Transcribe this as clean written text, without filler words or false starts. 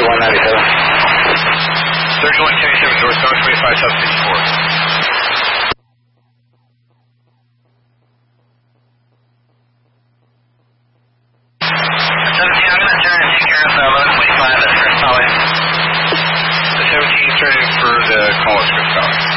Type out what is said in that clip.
197. 3127 North Star 25 South 64. The 17 turning for the call at Scripps Valley.